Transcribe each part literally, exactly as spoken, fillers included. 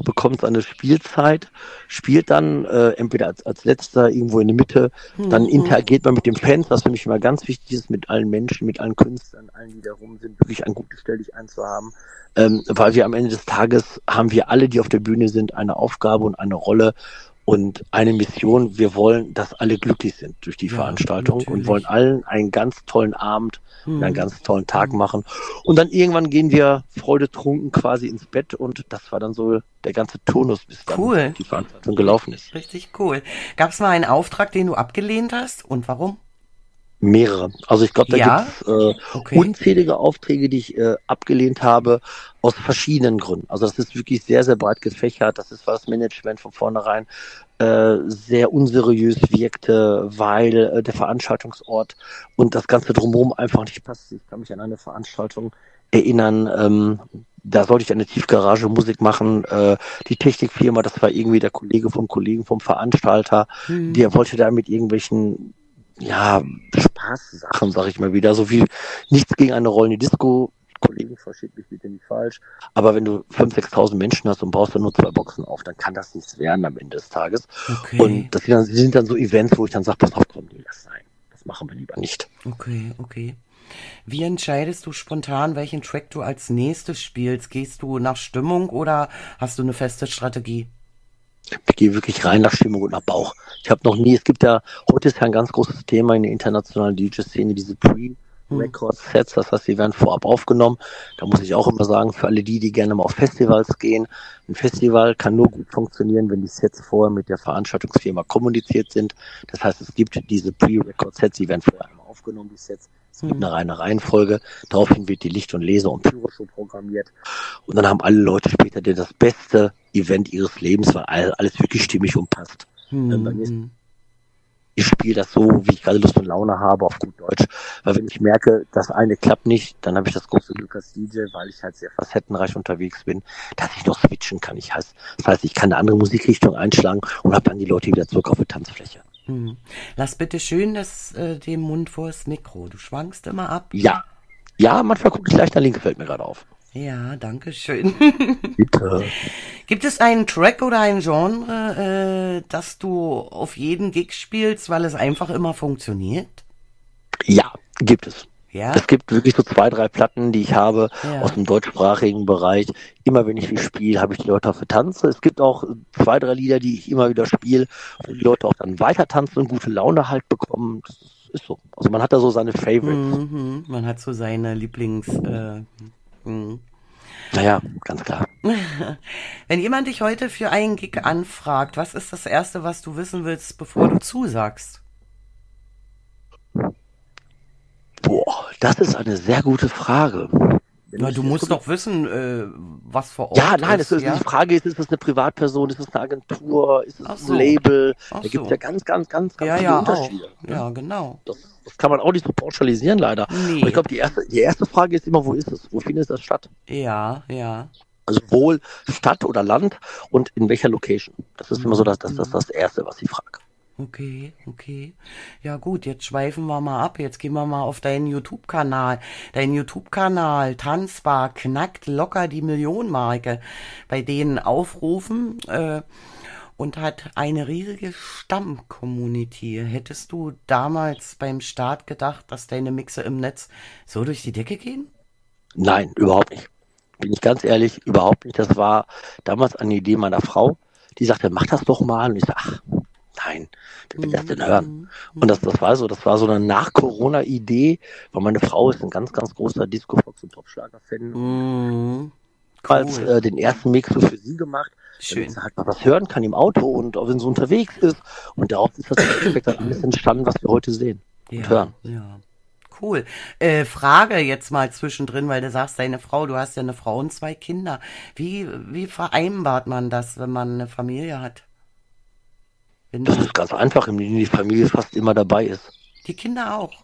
bekommt seine Spielzeit, spielt dann äh, entweder als, als letzter irgendwo in der Mitte, dann Mhm. interagiert man mit den Fans, was für mich immer ganz wichtig ist, mit allen Menschen, mit allen Künstlern, allen, die da rum sind, wirklich ein gutes Stelldichein zu haben, ähm, weil wir am Ende des Tages haben wir alle, die auf der Bühne sind, eine Aufgabe und eine Rolle und eine Mission. Wir wollen, dass alle glücklich sind durch die Ja, Veranstaltung und wollen natürlich. allen einen ganz tollen Abend und einen Mhm. ganz tollen Tag Mhm. machen. Und dann irgendwann gehen wir freudetrunken quasi ins Bett und das war dann so der ganze Turnus, bis dann Cool. die Veranstaltung Ri- gelaufen ist. Richtig cool. Gab es mal einen Auftrag, den du abgelehnt hast? Und warum? Mehrere. Also ich glaube, da gibt Ja? es äh, Okay. unzählige Aufträge, die ich äh, abgelehnt habe, aus verschiedenen Gründen. Also das ist wirklich sehr, sehr breit gefächert. Das ist, weil das Management von vornherein äh, sehr unseriös wirkte, weil äh, der Veranstaltungsort und das Ganze drumherum einfach nicht passt. Ich kann mich an eine Veranstaltung erinnern, ähm, da sollte ich eine Tiefgarage Musik machen. Äh, die Technikfirma, das war irgendwie der Kollege vom Kollegen vom Veranstalter, Mhm. der wollte da mit irgendwelchen ja, Spaßsachen, sag ich mal wieder. So wie nichts gegen eine rollende Disco. Kollegen, versteht mich bitte nicht falsch. Aber wenn du fünftausend, sechstausend Menschen hast und baust dann nur zwei Boxen auf, dann kann das nichts werden am Ende des Tages. Und Okay. das sind dann, sind dann so Events, wo ich dann sage, pass auf, komm, nee, lass sein. Das machen wir lieber nicht. Okay, okay. Wie entscheidest du spontan, welchen Track du als nächstes spielst? Gehst du nach Stimmung oder hast du eine feste Strategie? Ich gehe wirklich rein nach Stimmung und nach Bauch. Ich habe noch nie, es gibt ja, heute ist ja ein ganz großes Thema in der internationalen D J-Szene, diese Hm. Pre-Record-Sets, das heißt, die werden vorab aufgenommen. Da muss ich auch immer sagen, für alle die, die gerne mal auf Festivals gehen, ein Festival kann nur gut funktionieren, wenn die Sets vorher mit der Veranstaltungsfirma kommuniziert sind. Das heißt, es gibt diese Pre-Record-Sets, die werden vorher einmal aufgenommen, die Sets. Es gibt Hm. eine reine Reihenfolge. Daraufhin wird die Licht- und Laser- und Pyroshow programmiert. Und dann haben alle Leute später das beste Event ihres Lebens, weil alles wirklich stimmig und passt. Ähm, bei Hm. mir ist, Hm. ich spiele das so, wie ich gerade Lust und Laune habe, auf gut Deutsch. Weil wenn ich merke, das eine klappt nicht, dann habe ich das große Glück als D J, weil ich halt sehr facettenreich unterwegs bin, dass ich noch switchen kann. Ich heißt, das heißt, ich kann eine andere Musikrichtung einschlagen und habe dann die Leute wieder zurück auf die Tanzfläche. Hm. Lass bitte schön das, äh, den Mund vors Mikro. Du schwankst immer ab. Ja, ja, manchmal gucke ich leicht nach links, fällt mir gerade auf. Ja, danke schön. Bitte. Gibt es einen Track oder ein Genre, äh, das du auf jeden Gig spielst, weil es einfach immer funktioniert? Ja, gibt es. Ja? Es gibt wirklich so zwei, drei Platten, die ich habe aus Ja. dem deutschsprachigen Bereich. Immer wenn ich die spiele, habe ich die Leute auf der Tanze. Es gibt auch zwei, drei Lieder, die ich immer wieder spiele, wo die Leute auch dann weiter tanzen und gute Laune halt bekommen. Das ist so. Also man hat da so seine Favorites. Mhm. Man hat so seine Lieblings... Äh, hm. Naja, ganz klar. Wenn jemand dich heute für einen Gig anfragt, was ist das Erste, was du wissen willst, bevor du zusagst? Boah, das ist eine sehr gute Frage. Wenn Na, ich du jetzt musst wirklich doch wissen, äh, was vor Ja, Ort nein, es ist, ist, die ja? Frage ist, ist es eine Privatperson, ist es eine Agentur, ist es Ach ein so, Label? ach Da gibt es ja so. ganz, ganz, ganz, ganz Ja, viele ja, auch. Unterschiede. Ne? Ja, genau. Das, das kann man auch nicht so pauschalisieren, leider. Aber ich Nee. glaube, die erste, die erste Frage ist immer, wo ist es? Wo findet das statt? Ja, ja. Also wohl Stadt oder Land und in welcher Location? Das ist immer so das, das, das, Mhm. das Erste, was ich frage. Okay, okay. Ja gut, jetzt schweifen wir mal ab. Jetzt gehen wir mal auf deinen YouTube-Kanal. Dein YouTube-Kanal Tanzbar knackt locker die Millionenmarke bei den Aufrufen äh, und hat eine riesige Stamm-Community. Hättest du damals beim Start gedacht, dass deine Mixe im Netz so durch die Decke gehen? Nein, überhaupt nicht. Bin ich ganz ehrlich, überhaupt nicht. Das war damals eine Idee meiner Frau. Die sagte, mach das doch mal. Und ich sage, ach, nein, wer will das Mhm, denn hören? mhm, Und das, mhm. das war so, das war so eine Nach-Corona-Idee, weil meine Frau ist ein ganz, ganz großer Disco-Fox- und Popschlager-Fan. Und Mhm. damals Cool, äh, den ersten Mix so für sie gemacht, damit schön. sie halt mal was hören kann im Auto und auch wenn sie unterwegs ist. Und daraus ist das im Endeffekt dann alles entstanden, was wir heute sehen und Ja, hören. ja. Cool. Äh, Frage jetzt mal zwischendrin, weil du sagst, deine Frau, du hast ja eine Frau und zwei Kinder. Wie, wie vereinbart man das, wenn man eine Familie hat? Wenn Das du ist ganz einfach, indem die Familie fast immer dabei ist. die Kinder auch.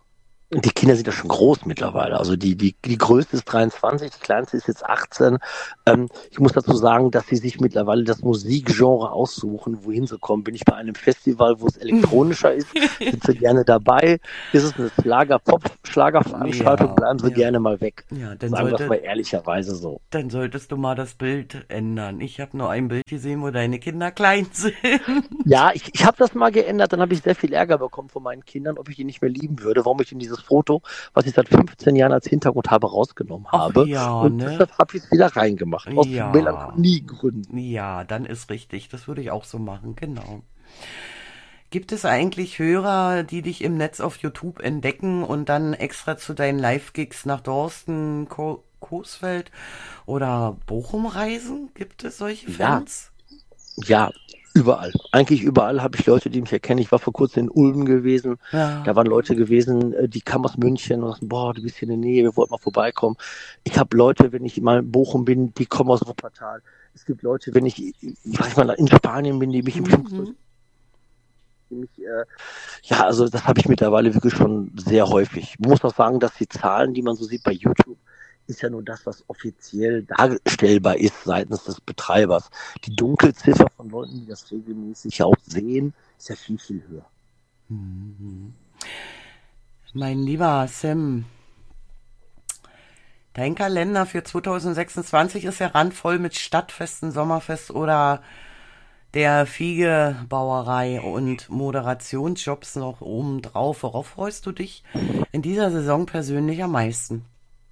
Die Kinder sind ja schon groß mittlerweile. Also die, die, die größte ist dreiundzwanzig, die kleinste ist jetzt achtzehn. Ähm, ich muss dazu sagen, dass sie sich mittlerweile das Musikgenre aussuchen, wohin sie kommen. Bin ich bei einem Festival, wo es elektronischer ist, sind sie gerne dabei. Ist es eine Schlager-Pop-Schlagerveranstaltung, Ja, bleiben sie ja. gerne mal weg. Ja, dann Sagen wir es sollte, mal ehrlicherweise so. dann solltest du mal das Bild ändern. Ich habe nur ein Bild gesehen, wo deine Kinder klein sind. Ja, ich, ich habe das mal geändert, dann habe ich sehr viel Ärger bekommen von meinen Kindern, ob ich die nicht mehr lieben würde, warum ich denn dieses Foto, was ich seit fünfzehn Jahren als Hintergrund habe, rausgenommen Ach habe. ja, Und ne? deshalb habe ich es wieder reingemacht, aus Ja, Melancholie-Gründen. ja, dann ist richtig. Das würde ich auch so machen, genau. Gibt es eigentlich Hörer, die dich im Netz auf YouTube entdecken und dann extra zu deinen Live-Gigs nach Dorsten, Ko Coesfeld oder Bochum reisen? Gibt es solche Ja, Fans? ja, überall. Eigentlich überall habe ich Leute, die mich erkennen. Ich war vor kurzem in Ulm gewesen. Da Ja. waren Leute gewesen, äh, die kamen aus München und sagten, boah, du bist hier in der Nähe, wir wollten mal vorbeikommen. Ich habe Leute, wenn ich mal in Bochum bin, die kommen aus Wuppertal. Es gibt Leute, wenn ich, sag ich mal, in Spanien bin, die mich im Flugzeug, Mhm. die mich, äh, ja, also das habe ich mittlerweile wirklich schon sehr häufig. Ich muss auch sagen, dass die Zahlen, die man so sieht bei YouTube, ist ja nur das, was offiziell darstellbar ist seitens des Betreibers. Die Dunkelziffer von Leuten, die das regelmäßig auch sehen, ist ja viel, viel höher. Mhm. Mein lieber Sam, dein Kalender für zwanzig sechsundzwanzig ist ja randvoll mit Stadtfesten, Sommerfest oder der Fiegebrauerei und Moderationsjobs noch oben drauf. Worauf freust du dich in dieser Saison persönlich am meisten?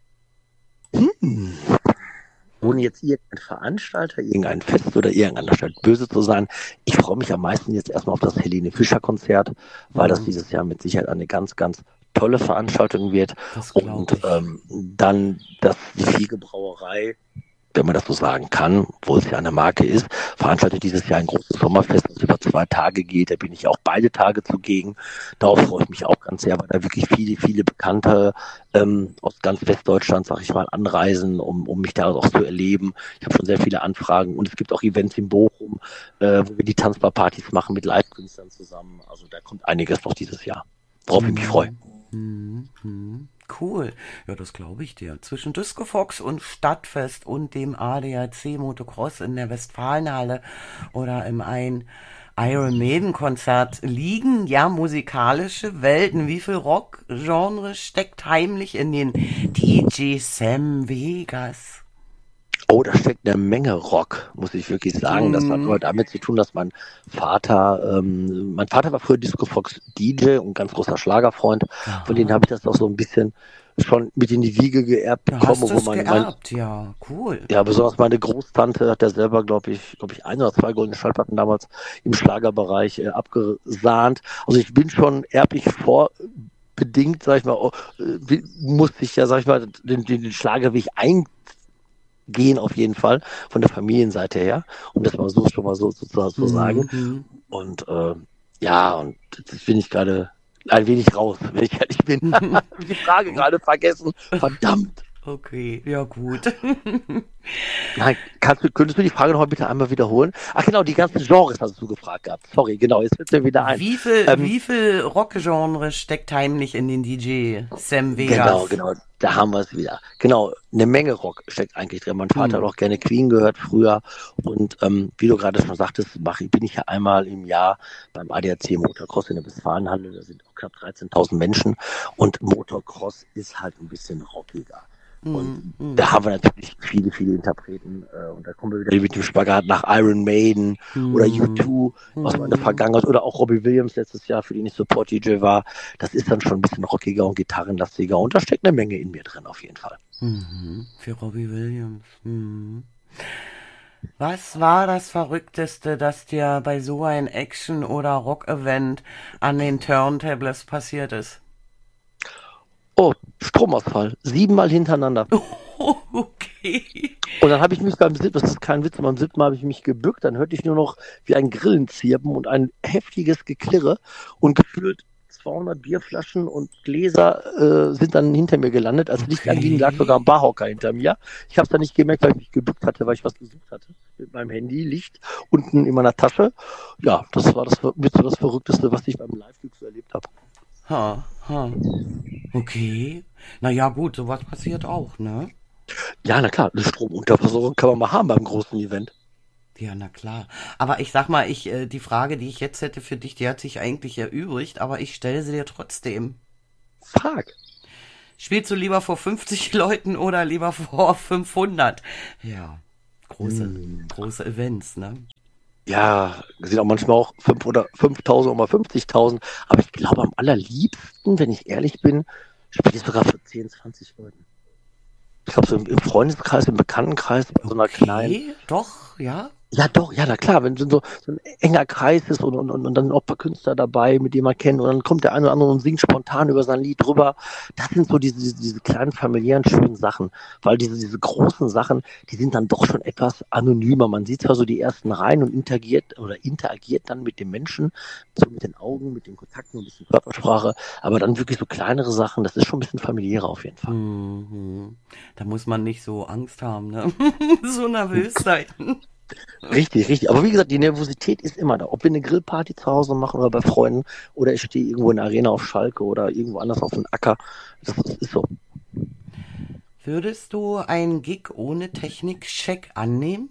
Hm. Ohne jetzt irgendein Veranstalter, irgendein Fest oder irgendeiner Stadt böse zu sein, ich freue mich am meisten jetzt erstmal auf das Helene Fischer Konzert, weil das Hm, dieses Jahr mit Sicherheit eine ganz, ganz tolle Veranstaltung wird. das glaube Und ich. ähm, dann das, die Fiegebrauerei, wenn man das so sagen kann, obwohl es ja eine Marke ist, veranstaltet dieses Jahr ein großes Sommerfest, das über zwei Tage geht. Da bin ich auch beide Tage zugegen. Darauf freue ich mich auch ganz sehr, weil da wirklich viele, viele Bekannte ähm, aus ganz Westdeutschland, sag ich mal, anreisen, um, um mich da auch zu erleben. Ich habe schon sehr viele Anfragen und es gibt auch Events in Bochum, äh, wo wir die Tanzbarpartys machen mit Live-Künstlern zusammen. Also da kommt einiges noch dieses Jahr, worauf ich mich freue. Hm, hm, hm. Cool. Ja, das glaube ich dir. Zwischen Disco Fox und Stadtfest und dem A D A C Motocross in der Westfalenhalle oder im ein Iron Maiden Konzert liegen ja musikalische Welten. Wie viel Rock-Genre steckt heimlich in den D J Sam Vegas? Oh, da steckt eine Menge Rock, muss ich wirklich sagen. Das hat Hm. aber damit zu tun, dass mein Vater, ähm, mein Vater war früher Disco Fox D J und ganz großer Schlagerfreund. Von denen Aha. habe ich das auch so ein bisschen schon mit in die Wiege geerbt Da hast bekommen, du wo es mein, mein, geerbt, ja. Cool. ja, besonders meine Großtante hat ja selber, glaube ich, glaube ich, ein oder zwei goldene Schallplatten damals im Schlagerbereich äh, abgesahnt. Also ich bin schon erblich vorbedingt, sag ich mal, oh, äh, wie- musste ich ja, sag ich mal, den, den, den Schlagerweg eingehen auf jeden Fall von der Familienseite her, um das mal so schon mal so zu, zu sagen. Mhm. Und äh, ja, und das bin ich gerade ein wenig raus, wenn ich ehrlich bin. Hab die Frage gerade vergessen. Verdammt. Okay, ja gut. Nein, kannst du, könntest du die Frage noch mal bitte einmal wiederholen? Ach genau, die ganzen Genres hast du gefragt gehabt. Sorry, genau, jetzt fällt mir wieder ein. Wie viel, Ähm, wie viel Rockgenre steckt heimlich in den D J Sam genau, Vegas? genau, da haben wir es wieder. Genau, eine Menge Rock steckt eigentlich drin. Mein Vater hat Hm. auch gerne Queen gehört früher. Und ähm, wie du gerade schon sagtest, mache, bin ich ja einmal im Jahr beim A D A C Motocross in der Westfalenhalle. Da sind auch knapp dreizehntausend Menschen. Und Motocross ist halt ein bisschen rockiger. Und Hm, hm, da haben wir natürlich viele, viele Interpreten. Äh, und da kommen wir wieder mit dem Spagat nach Iron Maiden oder hm, U zwei aus meiner hm, Vergangenheit. Oder auch Robbie Williams letztes Jahr, für den ich Support-D J war. Das ist dann schon ein bisschen rockiger und gitarrenlastiger. Und da steckt eine Menge in mir drin, auf jeden Fall. mhm. Für Robbie Williams. Hm. Was war das Verrückteste, das dir bei so ein Action- oder Rock-Event an den Turntables passiert ist? Oh, Stromausfall. Siebenmal hintereinander. Okay. Und dann habe ich mich beim siebten, das ist kein Witz, beim siebten Mal habe ich mich gebückt, dann hörte ich nur noch wie ein Grillenzirpen und ein heftiges Geklirre und gefühlt zweihundert Bierflaschen und Gläser äh, sind dann hinter mir gelandet. Als Licht anging, lag Okay. sogar ein Barhocker hinter mir. Ich habe es dann nicht gemerkt, weil ich mich gebückt hatte, weil ich was gesucht hatte. Mit meinem Handy, Licht unten in meiner Tasche. Ja, das war das mit so das Verrückteste, was ich beim Live-Gig so erlebt habe. Ha, ha. Okay. Na ja, gut, sowas passiert auch, ne? Ja, na klar, eine Stromunterversorgung kann man mal haben beim großen Event. Ja, na klar. Aber ich sag mal, ich, äh, die Frage, die ich jetzt hätte für dich, die hat sich eigentlich erübrigt, aber ich stelle sie dir trotzdem. Frag. Spielst du lieber vor fünfzig Leuten oder lieber vor fünfhundert? Ja, große, Hm. große Events, ne? Ja, sind auch manchmal auch fünf oder fünftausend oder fünfzigtausend. Aber ich glaube, am allerliebsten, wenn ich ehrlich bin, spiele ich sogar für zehn, zwanzig Leuten. Ich glaube, so im, im Freundeskreis, im Bekanntenkreis, bei so einer kleinen. Okay, doch, ja. Ja, doch, ja, na klar, wenn so, so so ein enger Kreis ist und, und, und, und dann auch ein paar Künstler dabei, mit denen man kennt, und dann kommt der eine oder andere und singt spontan über sein Lied drüber. Das sind so diese, diese, diese kleinen familiären schönen Sachen, weil diese, diese großen Sachen, die sind dann doch schon etwas anonymer. Man sieht zwar so die ersten Reihen und interagiert oder interagiert dann mit den Menschen, so mit den Augen, mit den Kontakten, ein bisschen Körpersprache, aber dann wirklich so kleinere Sachen, das ist schon ein bisschen familiärer auf jeden Fall. Mhm. Da muss man nicht so Angst haben, ne? So nervös sein. Richtig, richtig. Aber wie gesagt, die Nervosität ist immer da. Ob wir eine Grillparty zu Hause machen oder bei Freunden oder ich stehe irgendwo in der Arena auf Schalke oder irgendwo anders auf dem Acker. Das ist, ist so. Würdest du einen Gig ohne Technik-Check annehmen?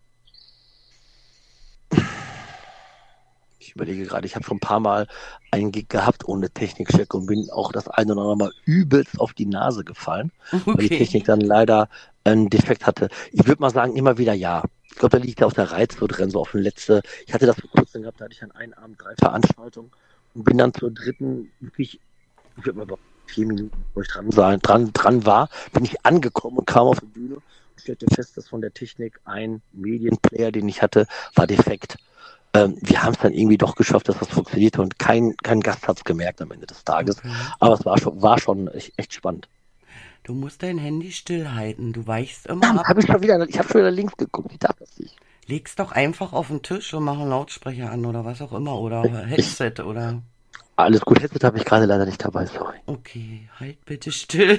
Ich überlege gerade, ich habe schon ein paar Mal einen Gig gehabt ohne Technikcheck und bin auch das eine oder andere Mal übelst auf die Nase gefallen, weil die Technik Okay. dann leider einen Defekt hatte. Ich würde mal sagen, immer wieder ja. Ich glaube, da liegt ja auch der Reiz so drin, so auf den letzte. Ich hatte das vor kurzem gehabt, da hatte ich an einem Abend drei Veranstaltungen und bin dann zur dritten wirklich, ich würde mal sagen, vier Minuten, wo ich dran, sein, dran, dran war, bin ich angekommen und kam auf die Bühne und stellte fest, dass von der Technik ein Medienplayer, den ich hatte, war defekt. Ähm, wir haben es dann irgendwie doch geschafft, dass das funktionierte und kein, kein Gast hat es gemerkt am Ende des Tages. Okay. Aber es war schon, war schon echt, echt spannend. Du musst dein Handy stillhalten. Du weichst immer Verdammt, ab. habe ich schon wieder, ich habe schon wieder links geguckt. Ich darf das nicht. Leg's doch einfach auf den Tisch und mach einen Lautsprecher an oder was auch immer. Oder Ich, Headset oder. alles gut, Headset habe ich gerade leider nicht dabei, sorry. Okay, halt bitte still.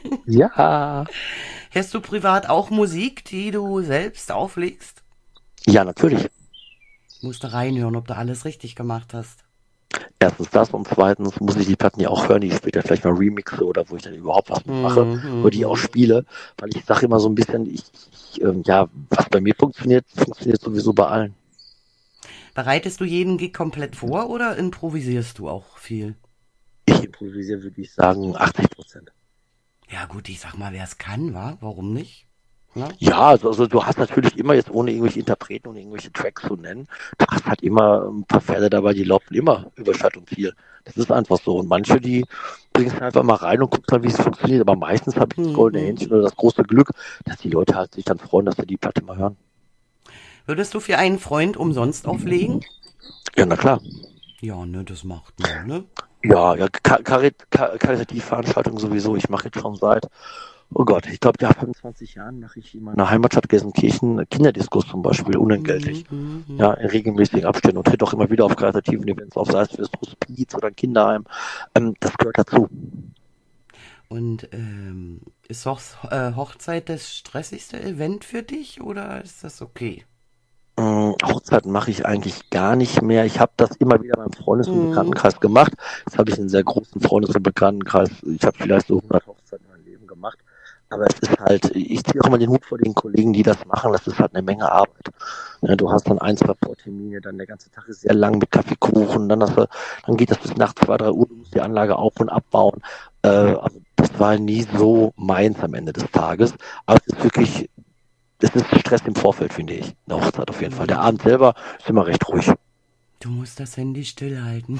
Ja, Hörst du privat auch Musik, die du selbst auflegst? ja, natürlich. Musst du reinhören, ob du alles richtig gemacht hast. Erstens das und zweitens muss ich die Platten ja auch hören, die ich später vielleicht mal remixe oder wo ich dann überhaupt was mitmache Hm, oder hm, die auch hm. spiele, weil ich sage immer so ein bisschen, ich, ich ähm, ja, was bei mir funktioniert, funktioniert sowieso bei allen. Bereitest du jeden Gig komplett vor oder improvisierst du auch viel? Ich improvisiere, würde ich sagen, achtzig Prozent. Ja gut, ich sag mal, wer es kann, wa? Warum nicht? Na? Ja, also, also du hast natürlich immer jetzt ohne irgendwelche Interpreten und irgendwelche Tracks zu nennen, du hast halt immer ein paar Pferde dabei, die laufen immer über Stadt und Ziel. Das ist einfach so. Und manche, die bringen es einfach mal rein und gucken mal, wie es funktioniert. Aber meistens habe ich das Hm, goldene hm. Händchen oder das große Glück, dass die Leute halt sich dann freuen, dass sie die Platte mal hören. Würdest du für einen Freund umsonst auflegen? Ja, na klar. Ja, ne, das macht man, ne? Ja, ja, Ka- Karit Ka- Karitativveranstaltungen sowieso. Ich mache jetzt schon seit, oh Gott, ich glaube, ja, fünfundzwanzig Jahren mache ich in meiner Heimatstadt Gelsenkirchen Kinderdiskos zum Beispiel, Hm, unentgeltlich. hm, hm. Ja, in regelmäßigen Abständen und tritt auch immer wieder auf karitativen Events auf, sei es für das Hospiz oder ein Kinderheim. Ähm, das gehört dazu. Und ähm, ist Hoch äh, Hochzeit das stressigste Event für dich oder ist das okay? Ähm, Hochzeiten mache ich eigentlich gar nicht mehr. Ich habe das immer wieder beim Freundes- und Hm, Bekanntenkreis gemacht. Jetzt habe ich einen sehr großen Freundes- und Bekanntenkreis. Ich habe vielleicht so hundert Hochzeiten in meinem Leben gemacht. Aber es ist halt, ich ziehe auch immer den Hut vor den Kollegen, die das machen. Das ist halt eine Menge Arbeit. Ja, du hast dann ein, zwei Vortermine, dann der ganze Tag ist sehr lang mit Kaffeekuchen, dann, hast du, dann geht das bis nachts zwei, drei Uhr, du musst die Anlage auf- und abbauen. Äh, also das war nie so meins am Ende des Tages. Aber es ist wirklich, es ist Stress im Vorfeld, finde ich. Eine Hochzeit auf jeden Fall. Der hm. Abend selber ist immer recht ruhig. Du musst das Handy stillhalten.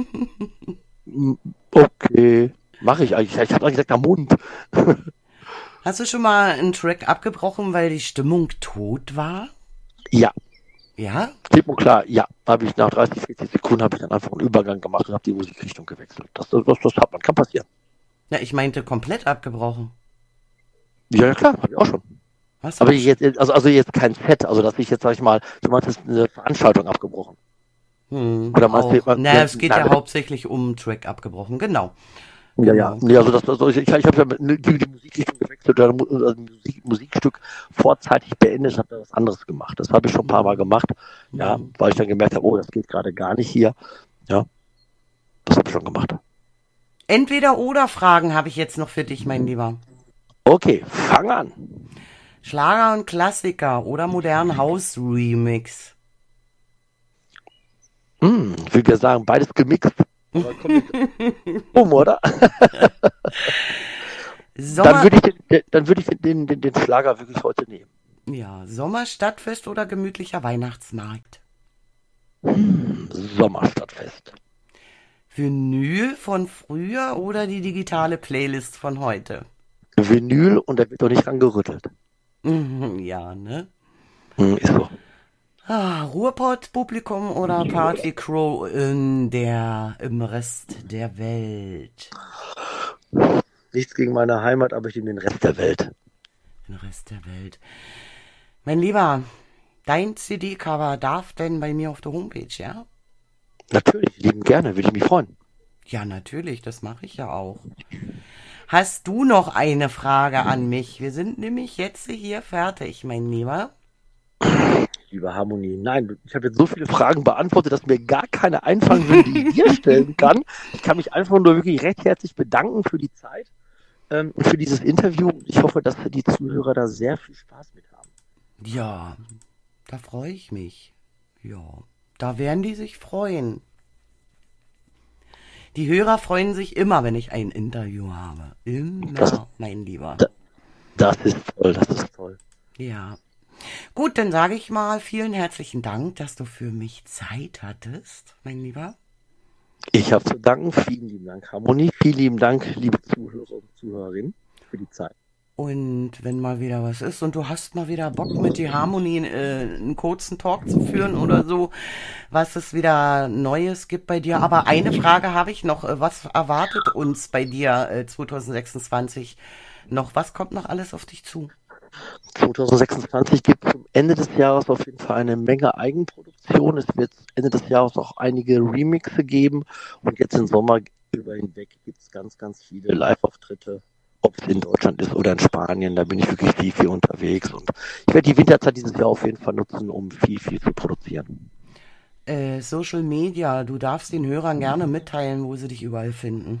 Mm, okay. Mache ich eigentlich. Ich habe eigentlich gesagt, am Mund. Hast du schon mal einen Track abgebrochen, weil die Stimmung tot war? Ja, Ja? klipp und klar, ja. Habe ich nach dreißig, vierzig Sekunden habe ich dann einfach einen Übergang gemacht und habe die Musikrichtung gewechselt. Das, das, das hat man, kann passieren. Ja, ich meinte komplett abgebrochen. Ja, ja klar, habe ich auch schon. Hast du Aber auch schon? jetzt, also, also jetzt kein Set, also dass ich jetzt, sag ich mal, du meintest eine Veranstaltung abgebrochen. Hm, Oder meinst du, auch. man, Na, ja, es geht ja nein, hauptsächlich um Track abgebrochen. Genau. ja, ja. Genau. Nee, also das, das, ich, ich habe ja mit, die, die Musikrichtung gewechselt oder also Musik, Musikstück vorzeitig beendet, habe da was anderes gemacht. Das habe ich schon ein paar Mal Hm, gemacht, ja, hm. weil ich dann gemerkt habe, oh, das geht gerade gar nicht hier. Ja, das habe ich schon gemacht. Entweder-oder-Fragen habe ich jetzt noch für dich, mein Lieber. Okay, fang an. Schlager und Klassiker oder modernen House-Remix? Hm, ich würde ja sagen, beides gemixt. Aber komm jetzt um, oder? Dann Sommer, würde ich, den, dann würde ich den, den, den Schlager wirklich heute nehmen. ja, Sommerstadtfest oder gemütlicher Weihnachtsmarkt? Hm, Sommerstadtfest. Vinyl von früher oder die digitale Playlist von heute? Vinyl und da wird doch nicht dran gerüttelt. Mhm, ja, ne? Hm, ist so. Ah, Ruhrpott-Publikum oder Party-Crow in der, im Rest der Welt? Nichts gegen meine Heimat, aber ich nehme den Rest der Welt. Den Rest der Welt. Mein Lieber, dein C D-Cover darf denn bei mir auf der Homepage, ja? Natürlich, lieben gerne, würde ich mich freuen. Ja, natürlich, das mache ich ja auch. Hast du noch eine Frage an mich? Wir sind nämlich jetzt hier fertig, mein Lieber. Liebe Harmonie, nein, ich habe jetzt so viele Fragen beantwortet, dass mir gar keine einfallen würden, die ich dir stellen kann. Ich kann mich einfach nur wirklich recht herzlich bedanken für die Zeit ähm, und für dieses Interview. Ich hoffe, dass die Zuhörer da sehr viel Spaß mit haben. Ja, da freue ich mich. Ja, da werden die sich freuen. Die Hörer freuen sich immer, wenn ich ein Interview habe. Immer, Das, mein Lieber. das ist toll, das ist toll. Ja. Gut, dann sage ich mal vielen herzlichen Dank, dass du für mich Zeit hattest, mein Lieber. Ich habe zu danken. Vielen lieben Dank, Harmonie. Vielen lieben Dank, liebe Zuhörer und Zuhörerinnen, für die Zeit. Und wenn mal wieder was ist und du hast mal wieder Bock mit die Harmonie äh, einen kurzen Talk zu führen oder so, was es wieder Neues gibt bei dir. Aber eine Frage habe ich noch. Was erwartet uns bei dir äh, zwanzig sechsundzwanzig noch? Was kommt noch alles auf dich zu? zwanzig sechsundzwanzig gibt zum Ende des Jahres auf jeden Fall eine Menge Eigenproduktion. Es wird Ende des Jahres auch einige Remixe geben. Und jetzt im Sommer über hinweg gibt es ganz, ganz viele Live-Auftritte. Ob es in Deutschland ist oder in Spanien, da bin ich wirklich viel, viel unterwegs. Und ich werde die Winterzeit dieses Jahr auf jeden Fall nutzen, um viel, viel zu produzieren. Äh, Social Media, du darfst den Hörern gerne mitteilen, wo sie dich überall finden.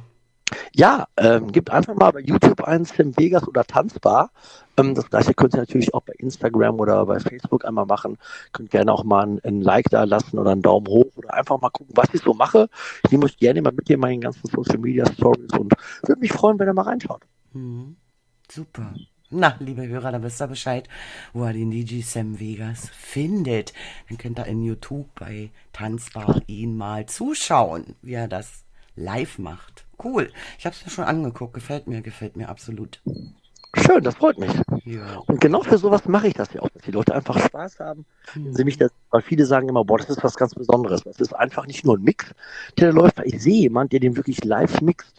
Ja, ähm, gebt einfach mal bei YouTube ein, Sam Vegas oder Tanzbar. Ähm, das gleiche könnt ihr natürlich auch bei Instagram oder bei Facebook einmal machen. Könnt gerne auch mal ein, ein Like da lassen oder einen Daumen hoch oder einfach mal gucken, was ich so mache. Ich nehme euch gerne mal mit in meinen ganzen Social Media Stories und würde mich freuen, wenn ihr mal reinschaut. Mhm. Super. Na, liebe Hörer, da wisst ihr Bescheid, wo ihr den D J Sam Vegas findet. Dann könnt ihr in YouTube bei Tanzbar ihn mal zuschauen, wie er das live macht. Cool. Ich habe es mir schon angeguckt. Gefällt mir, gefällt mir absolut. Schön, das freut mich. Ja. Und genau für sowas mache ich das ja auch, dass die Leute einfach Spaß haben. Wenn sie mich das, weil viele sagen immer, boah, das ist was ganz Besonderes. Das ist einfach nicht nur ein Mix, der da läuft. Ich sehe jemanden, der den wirklich live mixt.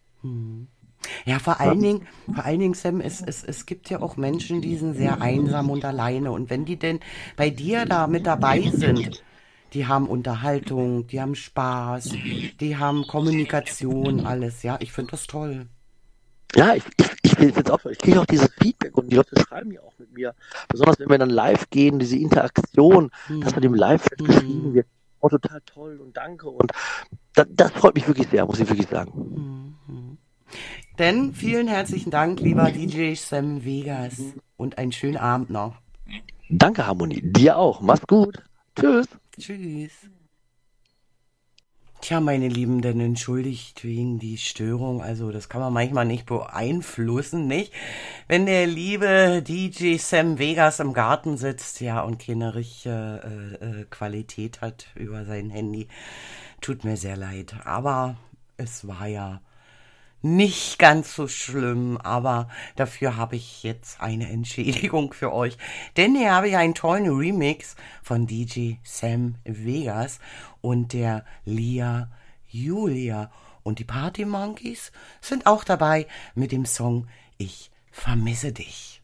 Hm. Ja, vor allen Dingen, vor allen Dingen, Sam, es, es, es gibt ja auch Menschen, die sind sehr einsam und alleine. Und wenn die denn bei dir da mit dabei sind, die haben Unterhaltung, die haben Spaß, die haben Kommunikation, alles. Ja, ich finde das toll. Ja, ich, ich, ich will jetzt auch, ich kriege auch dieses Feedback und die Leute schreiben ja auch mit mir. Besonders wenn wir dann live gehen, diese Interaktion, Hm. dass bei dem Live-Chat geschrieben wird, oh, total toll und danke. Und das, das freut mich wirklich sehr, muss ich wirklich sagen. Hm. Denn vielen herzlichen Dank, lieber D J Sam Vegas. Und einen schönen Abend noch. Danke, Harmonie. Dir auch. Mach's gut. Tschüss. Tschüss. Tja, meine Lieben, denn entschuldigt wegen die Störung, also das kann man manchmal nicht beeinflussen, nicht? Wenn der liebe D J Sam Vegas im Garten sitzt, ja, und keine richtige äh, äh, Qualität hat über sein Handy, tut mir sehr leid. Aber es war ja nicht ganz so schlimm, aber dafür habe ich jetzt eine Entschädigung für euch. Denn hier habe ich einen tollen Remix von D J Sam Vegas und der Lia Julia. Und die Party Monkeys sind auch dabei mit dem Song Ich vermisse dich.